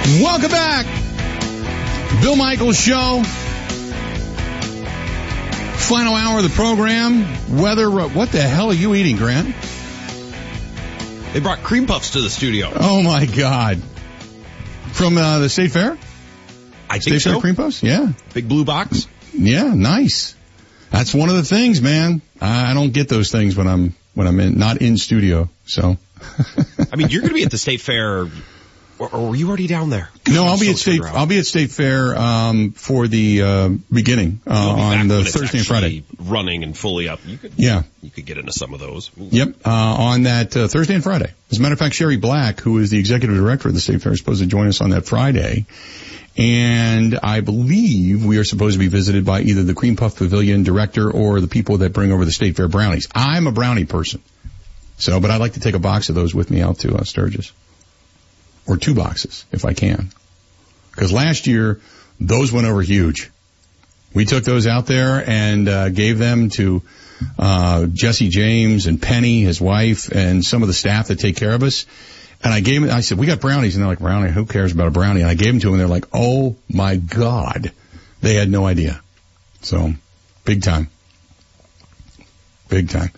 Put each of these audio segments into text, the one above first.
Welcome back. Bill Michaels Show. Final hour of the program. Weather. What the hell are you eating, Grant? They brought cream puffs to the studio. Oh, my God. From the State Fair? I think State Fair cream puffs? Yeah. Big blue box? Yeah, nice. That's one of the things, man. I don't get those things when I'm not in studio, so. I mean, you're going to be at the State Fair, or were you already down there? No, I'll be at State Fair for the beginning on the Thursday and Friday. Running and fully up. You could get into some of those. Yep, on that Thursday and Friday. As a matter of fact, Sherry Black, who is the executive director of the State Fair, is supposed to join us on that Friday. And I believe we are supposed to be visited by either the Cream Puff Pavilion director or the people that bring over the State Fair brownies. I'm a brownie person. So, but I'd like to take a box of those with me out to Sturgis. Or 2 boxes, if I can. Because last year, those went over huge. We took those out there and gave them to Jesse James and Penny, his wife, and some of the staff that take care of us. And I said, we got brownies. And they're like, brownie? Who cares about a brownie? And I gave them to them, and they're like, oh, my God. They had no idea. So, big time. Big time.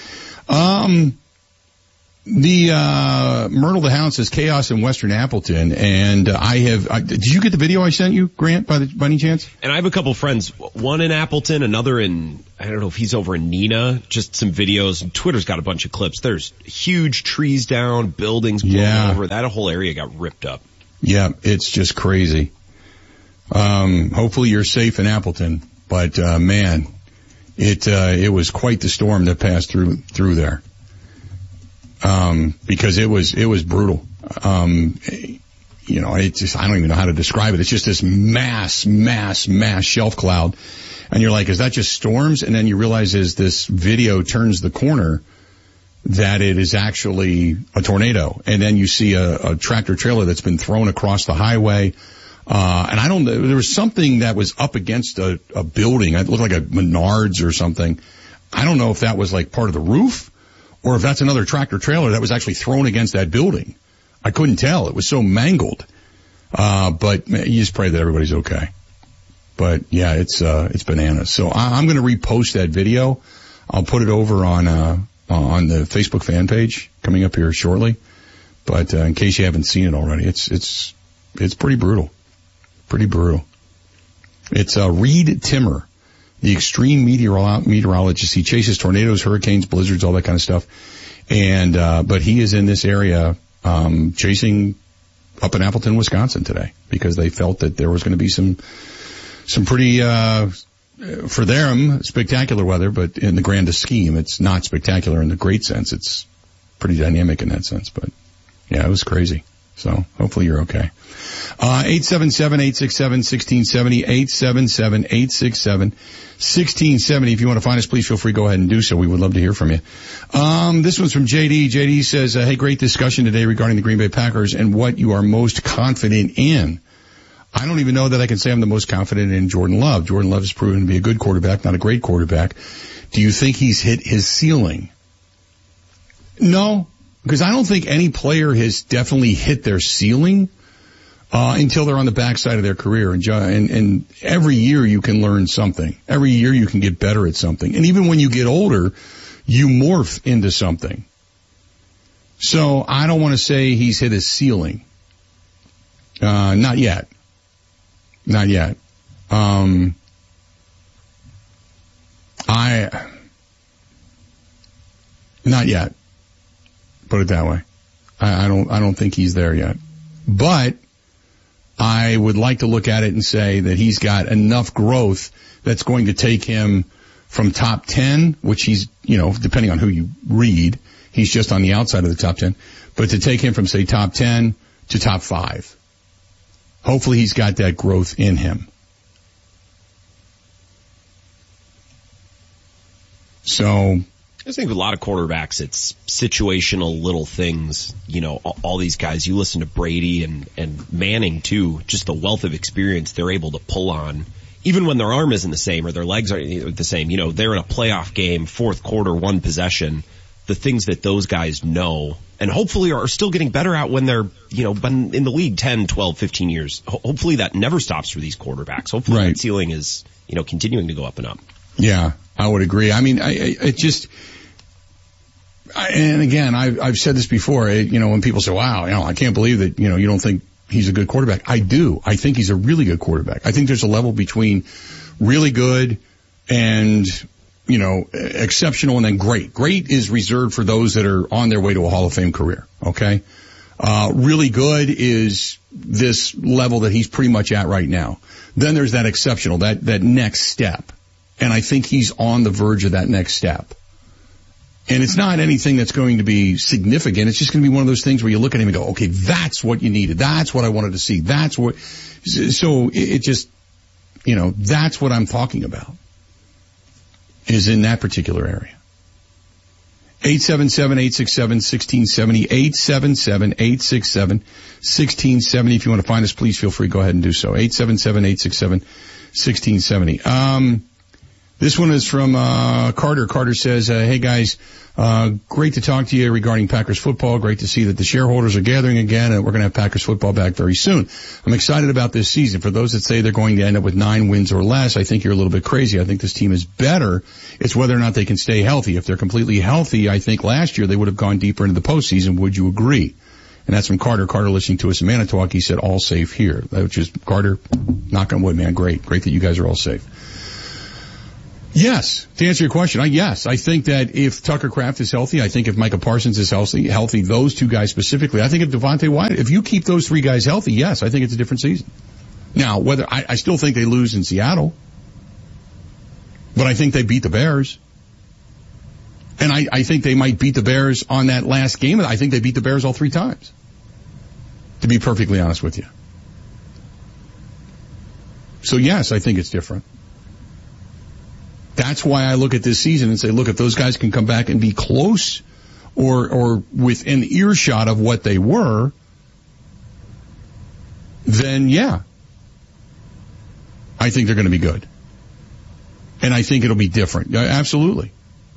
The Myrtle the Hound says chaos in Western Appleton, and did you get the video I sent you, Grant, by any chance? And I have a couple friends, one in Appleton, another in, I don't know if he's over in Neenah, just some videos, and Twitter's got a bunch of clips. There's huge trees down, buildings blown over, that whole area got ripped up. Yeah, it's just crazy. Hopefully you're safe in Appleton, but, man, it was quite the storm that passed through there. Because it was brutal. I don't even know how to describe it. It's just this mass shelf cloud. And you're like, is that just storms? And then you realize as this video turns the corner that it is actually a tornado. And then you see a tractor trailer that's been thrown across the highway. And I don't know, there was something that was up against a building. It looked like a Menards or something. I don't know if that was like part of the roof, or if that's another tractor trailer that was actually thrown against that building. I couldn't tell. It was so mangled. But you just pray that everybody's okay. But yeah, it's bananas. So I'm going to repost that video. I'll put it over on the Facebook fan page coming up here shortly. But, in case you haven't seen it already, it's pretty brutal. Pretty brutal. It's, Reed Timmer, the extreme meteorologist. He chases tornadoes, hurricanes, blizzards, all that kind of stuff. And, but he is in this area, chasing up in Appleton, Wisconsin today because they felt that there was going to be some pretty, for them, spectacular weather, but in the grandest scheme, it's not spectacular in the great sense. It's pretty dynamic in that sense, but yeah, it was crazy. So hopefully you're okay. 877-867-1670, 877-867-1670. If you want to find us, please feel free to go ahead and do so. We would love to hear from you. This one's from JD. JD says, hey, great discussion today regarding the Green Bay Packers and what you are most confident in. I don't even know that I can say I'm the most confident in Jordan Love. Jordan Love has proven to be a good quarterback, not a great quarterback. Do you think he's hit his ceiling? No, because I don't think any player has definitely hit their ceiling until they're on the backside of their career. And every year you can learn something. Every year you can get better at something. And even when you get older, you morph into something. So I don't want to say he's hit his ceiling. Not yet. Not yet. Not yet. Put it that way. I don't think he's there yet. But I would like to look at it and say that he's got enough growth that's going to take him from top 10, which he's, depending on who you read, he's just on the outside of the top 10, but to take him from, say, top 10 to top 5. Hopefully he's got that growth in him. So I think with a lot of quarterbacks, it's situational little things. All these guys, you listen to Brady and Manning too, just the wealth of experience they're able to pull on, even when their arm isn't the same or their legs aren't the same. They're in a playoff game, fourth quarter, one possession. The things that those guys know and hopefully are still getting better at when they're, been in the league 10, 12, 15 years. Hopefully that never stops for these quarterbacks. Hopefully that ceiling is, continuing to go up and up. Yeah, I would agree. I mean, and again, I've said this before, when people say, wow, I can't believe that, you don't think he's a good quarterback. I do. I think he's a really good quarterback. I think there's a level between really good and, exceptional and then great. Great is reserved for those that are on their way to a Hall of Fame career. Okay. Really good is this level that he's pretty much at right now. Then there's that exceptional, that next step. And I think he's on the verge of that next step. And it's not anything that's going to be significant. It's just going to be one of those things where you look at him and go, okay, that's what you needed. That's what I wanted to see. So it just, that's what I'm talking about, is in that particular area. 877-867-1670, 877-867-1670. If you want to find us, please feel free. Go ahead and do so. 877-867-1670. This one is from Carter. Carter says, hey guys, great to talk to you regarding Packers football. Great to see that the shareholders are gathering again, and we're going to have Packers football back very soon. I'm excited about this season. For those that say they're going to end up with 9 wins or less, I think you're a little bit crazy. I think this team is better. It's whether or not they can stay healthy. If they're completely healthy, I think last year they would have gone deeper into the postseason. Would you agree? And that's from Carter. Carter listening to us in Manitowoc. He said, all safe here. Which is, Carter, knock on wood, man. Great that you guys are all safe. Yes, to answer your question, yes, I think that if Tucker Kraft is healthy, I think if Micah Parsons is healthy, those two guys specifically, I think if Devontae Wyatt, if you keep those 3 guys healthy, yes, I think it's a different season. Now, whether, I still think they lose in Seattle, but I think they beat the Bears. And I think they might beat the Bears on that last game. I think they beat the Bears all 3 times, to be perfectly honest with you. So yes, I think it's different. That's why I look at this season and say, look, if those guys can come back and be close or within earshot of what they were, then yeah, I think they're going to be good. And I think it'll be different. Absolutely.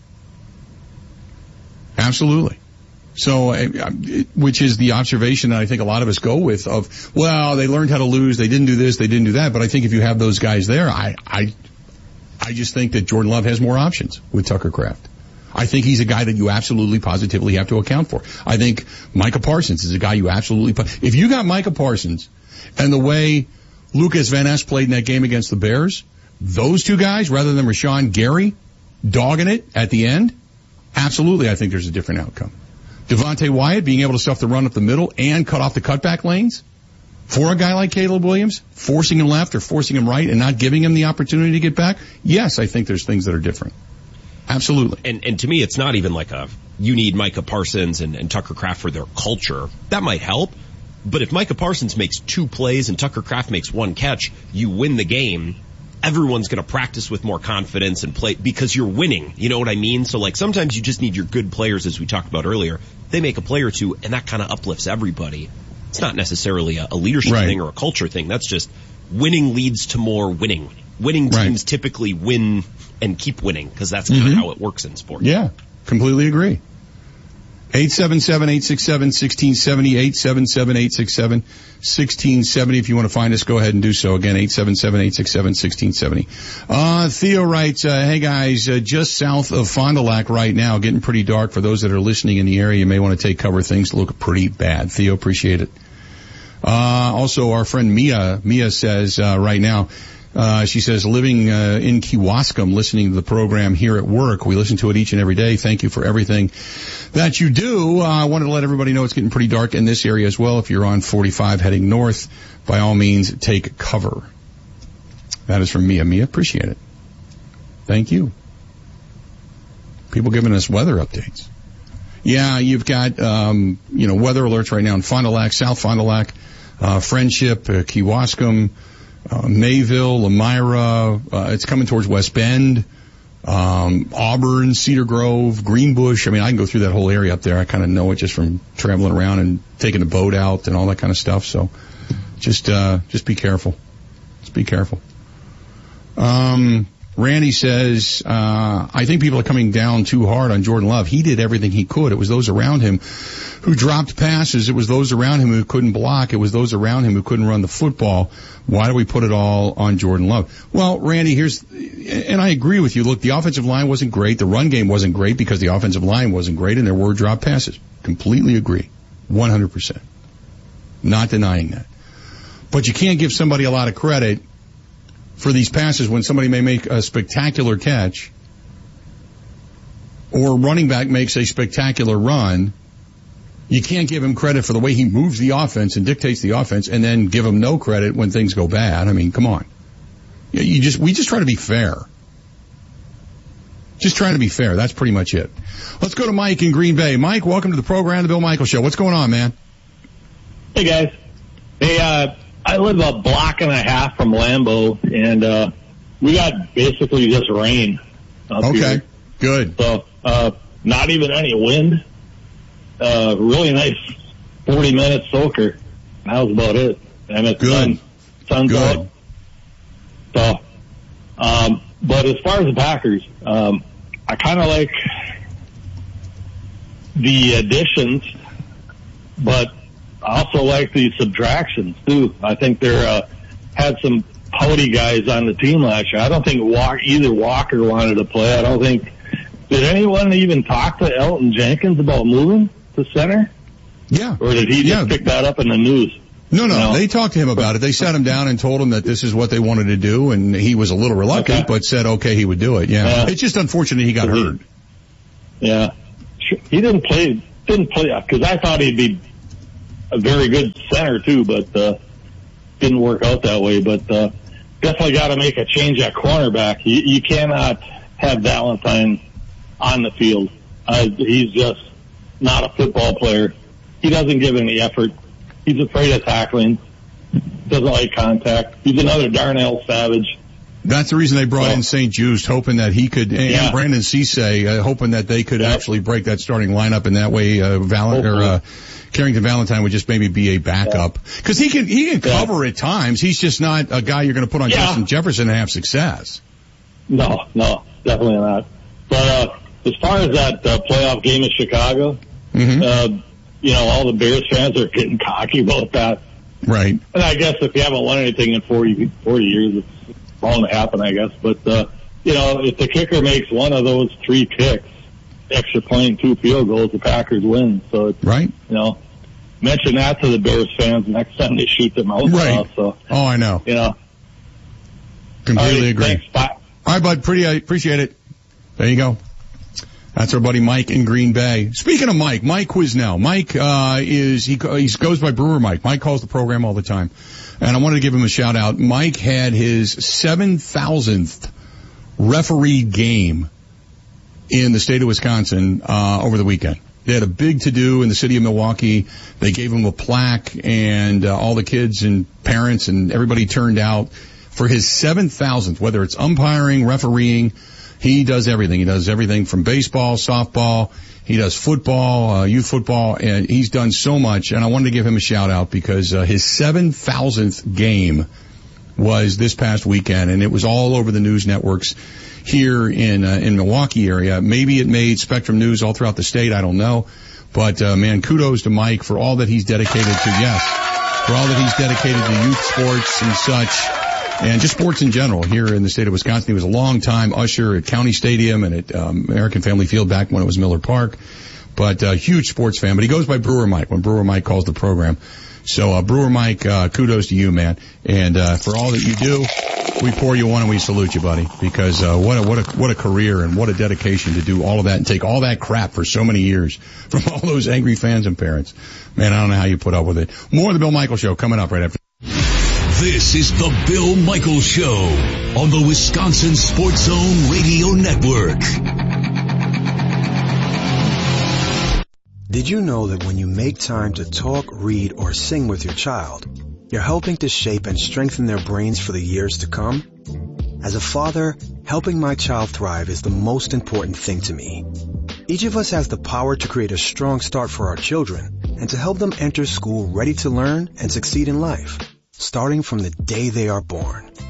Absolutely. So, which is the observation that I think a lot of us go with of, well, they learned how to lose, they didn't do this, they didn't do that. But I think if you have those guys there, I just think that Jordan Love has more options with Tucker Kraft. I think he's a guy that you absolutely positively have to account for. I think Micah Parsons is a guy you absolutely, if you got Micah Parsons and the way Lucas Van Ness played in that game against the Bears, those 2 guys, rather than Rashawn Gary dogging it at the end, absolutely I think there's a different outcome. Devontae Wyatt being able to stuff the run up the middle and cut off the cutback lanes for a guy like Caleb Williams, forcing him left or forcing him right and not giving him the opportunity to get back, yes, I think there's things that are different. Absolutely. And to me, it's not even like you need Micah Parsons and Tucker Kraft for their culture. That might help. But if Micah Parsons makes 2 plays and Tucker Kraft makes 1 catch, you win the game. Everyone's going to practice with more confidence and play because you're winning. You know what I mean? So like sometimes you just need your good players, as we talked about earlier. They make a play or 2 and that kind of uplifts everybody. It's not necessarily a leadership thing or a culture thing. That's just winning leads to more winning. Winning teams typically win and keep winning because that's kind of how it works in sports. Yeah, completely agree. 877-867-1670, 877-867-1670. If you want to find us, go ahead and do so. Again, 877-867-1670. Theo writes, hey guys, just south of Fond du Lac right now, getting pretty dark. For those that are listening in the area, you may want to take cover. Things look pretty bad. Theo, appreciate it. Also our friend Mia says, right now, she says, living in Kewaskum, listening to the program here at work. We listen to it each and every day. Thank you for everything that you do. I wanted to let everybody know it's getting pretty dark in this area as well. If you're on 45 heading north, by all means, take cover. That is from Mia. Mia, appreciate it. Thank you. People giving us weather updates. Yeah, you've got, weather alerts right now in Fond du Lac, South Fond du Lac, Friendship, Kewaskum, Mayville, Elmira, it's coming towards West Bend, Auburn, Cedar Grove, Greenbush. I mean, I can go through that whole area up there. I kind of know it just from traveling around and taking the boat out and all that kind of stuff. So just be careful. Just be careful. Randy says, I think people are coming down too hard on Jordan Love. He did everything he could. It was those around him who dropped passes. It was those around him who couldn't block. It was those around him who couldn't run the football. Why do we put it all on Jordan Love? Well, Randy, and I agree with you. Look, the offensive line wasn't great. The run game wasn't great because the offensive line wasn't great, and there were dropped passes. Completely agree. 100%. Not denying that. But you can't give somebody a lot of credit for these passes when somebody may make a spectacular catch or running back makes a spectacular run. You can't give him credit for the way he moves the offense and dictates the offense and then give him no credit when things go bad. I mean, come on. We just try to be fair. Just trying to be fair. That's pretty much it. Let's go to Mike in Green Bay. Mike, welcome to the program, The Bill Michaels Show. What's going on, man? Hey, guys. Hey, I live a block and a half from Lambeau, and we got basically just rain up here. Okay, good. So not even any wind. Really nice 40-minute soaker. That was about it. And it's good. Sun's good. out. So, but as far as the Packers, I kind of like the additions, but I also like the subtractions too. I think they're had some pouty guys on the team last year. I don't think either Walker wanted to play. I don't think did anyone even talk to Elton Jenkins about moving to center? Yeah. Or did he just pick that up in the news? No, they talked to him about it. They sat him down and told him that this is what they wanted to do, and he was a little reluctant, but said okay he would do it. Yeah. It's just unfortunate he got hurt. Yeah. He didn't play because I thought he'd be a very good center too, but didn't work out that way. But definitely got to make a change at cornerback. You cannot have Valentine on the field. He's just not a football player. He doesn't give any effort. He's afraid of tackling. Doesn't like contact. He's another Darnell Savage. That's the reason they brought in St. Just, hoping that he could, and Brandon Cisse, hoping that they could actually break that starting lineup, and that way Carrington Valentine would just maybe be a backup. Because he can cover at times. He's just not a guy you're going to put on Justin Jefferson and have success. No, definitely not. But as far as that playoff game in Chicago, all the Bears fans are getting cocky about that. Right. And I guess if you haven't won anything in 40 years, it's bound to happen, I guess. But, if the kicker makes one of those 3 kicks, extra point, 2 field goals, the Packers win. So it's, mention that to the Bears fans next time they shoot them out. Right. So, I know. Completely agree. Thanks. Bye. All right, bud. Appreciate it. There you go. That's our buddy Mike in Green Bay. Speaking of Mike Quiznow. Mike, he goes by Brewer Mike. Mike calls the program all the time. And I wanted to give him a shout out. Mike had his 7,000th referee game in the state of Wisconsin, over the weekend. They had a big to-do in the city of Milwaukee. They gave him a plaque, and all the kids and parents and everybody turned out for his 7,000th, whether it's umpiring, refereeing. He does everything. He does everything from baseball, softball. He does football, youth football, and he's done so much. And I wanted to give him a shout out because his 7,000th game was this past weekend, and it was all over the news networks here in Milwaukee area. Maybe it made Spectrum News all throughout the state. I don't know, but man, kudos to Mike for all that he's dedicated to. For all that he's dedicated to youth sports and such. And just sports in general here in the state of Wisconsin. He was a long-time usher at County Stadium and at American Family Field back when it was Miller Park. But huge sports fan. But he goes by Brewer Mike when Brewer Mike calls the program. So Brewer Mike, kudos to you, man. And for all that you do, we pour you one and we salute you, buddy. Because what a career and what a dedication to do all of that and take all that crap for so many years from all those angry fans and parents. Man, I don't know how you put up with it. More of the Bill Michaels Show coming up right after. This is the Bill Michaels Show on the Wisconsin Sports Zone Radio Network. Did you know that when you make time to talk, read, or sing with your child, you're helping to shape and strengthen their brains for the years to come? As a father, helping my child thrive is the most important thing to me. Each of us has the power to create a strong start for our children and to help them enter school ready to learn and succeed in life, starting from the day they are born.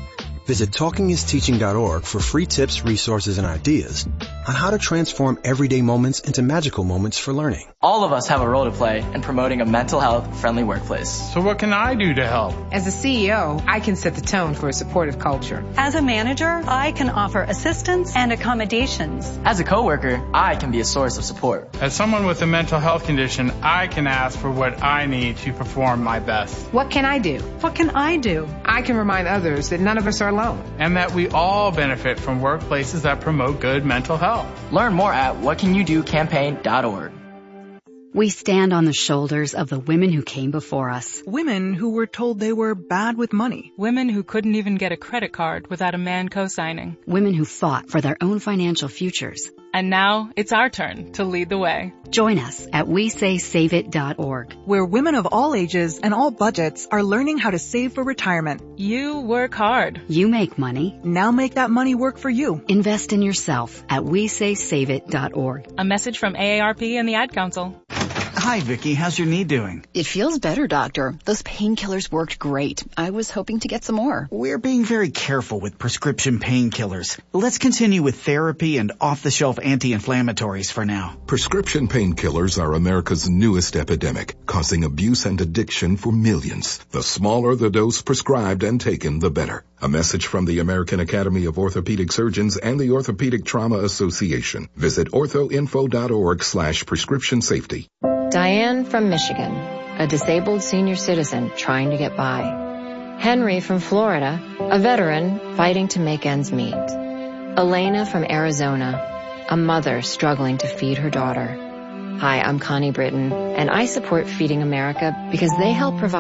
Visit TalkingIsTeaching.org for free tips, resources, and ideas on how to transform everyday moments into magical moments for learning. All of us have a role to play in promoting a mental health friendly workplace. So what can I do to help? As a CEO, I can set the tone for a supportive culture. As a manager, I can offer assistance and accommodations. As a coworker, I can be a source of support. As someone with a mental health condition, I can ask for what I need to perform my best. What can I do? What can I do? I can remind others that none of us are alone. And that we all benefit from workplaces that promote good mental health. Learn more at whatcanyoudocampaign.org. We stand on the shoulders of the women who came before us. Women who were told they were bad with money. Women who couldn't even get a credit card without a man co-signing. Women who fought for their own financial futures. And now it's our turn to lead the way. Join us at WeSaySaveIt.org, where women of all ages and all budgets are learning how to save for retirement. You work hard. You make money. Now make that money work for you. Invest in yourself at WeSaySaveIt.org. A message from AARP and the Ad Council. Hi, Vicki. How's your knee doing? It feels better, Doctor. Those painkillers worked great. I was hoping to get some more. We're being very careful with prescription painkillers. Let's continue with therapy and off-the-shelf anti-inflammatories for now. Prescription painkillers are America's newest epidemic, causing abuse and addiction for millions. The smaller the dose prescribed and taken, the better. A message from the American Academy of Orthopedic Surgeons and the Orthopedic Trauma Association. Visit orthoinfo.org/prescription safety. Diane from Michigan, a disabled senior citizen trying to get by. Henry from Florida, a veteran fighting to make ends meet. Elena from Arizona, a mother struggling to feed her daughter. Hi, I'm Connie Britton, and I support Feeding America because they help provide